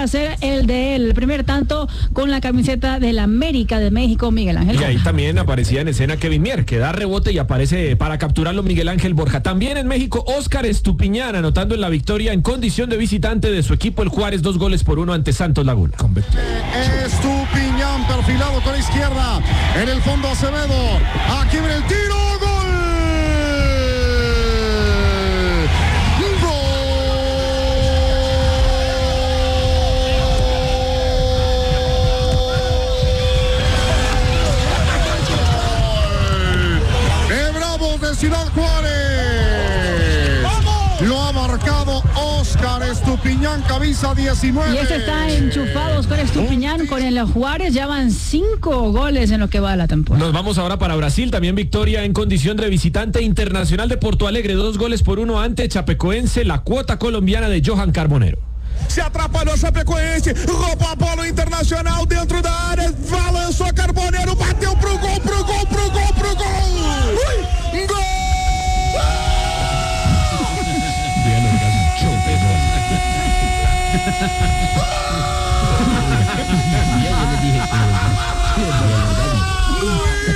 a ser el primer tanto con la camiseta del América de México, Miguel Ángel Borja. Y ahí también aparecía en escena Kevin Mier, que da rebote y aparece para capturarlo Miguel Ángel Borja. También en México, Óscar Estupiñán anotando en la victoria en condición de visitante de su equipo, el Juárez, 2-1 ante Santos Laguna. Estupiñán perfilado con la izquierda, en el fondo Acevedo, aquí viene el tiro, ¡gol! Ciudad Juárez. Lo ha marcado Óscar Estupiñán, camisa 19. Y este está enchufado, Óscar Estupiñán, con el Juárez. Ya van 5 goles en lo que va de la temporada. Nos vamos ahora para Brasil, también victoria en condición de visitante. Internacional de Porto Alegre, 2-1 ante Chapecoense, la cuota colombiana de Johan Carbonero. Se atrapalhou a Chapecoense, rouba a bola Internacional dentro da área, balançou Carbonero.